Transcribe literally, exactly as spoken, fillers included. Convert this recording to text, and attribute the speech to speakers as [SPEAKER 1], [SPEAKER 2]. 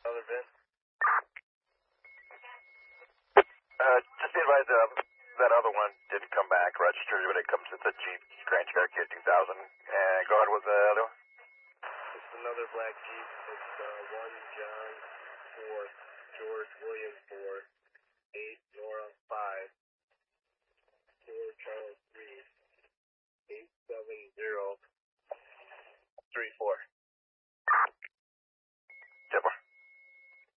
[SPEAKER 1] Other VIN?
[SPEAKER 2] Uh, just be advised, um, that other one didn't come back registered, but it comes with the Jeep Grand Cherokee two thousand. And go ahead with the other one.
[SPEAKER 1] It's another black Jeep. It's uh, one John four, George William four, eight Nora five.